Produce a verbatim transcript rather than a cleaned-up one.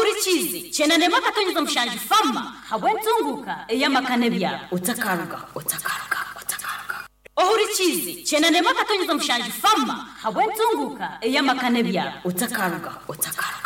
ohurikizi chenane makatonyeza mshanje fama habwentunguka eyamakane bya utakaruga utakaruga utakaruga ohurikizi chenane makatonyeza mshanje fama habwentunguka eyamakane bya utakaruga utakaruga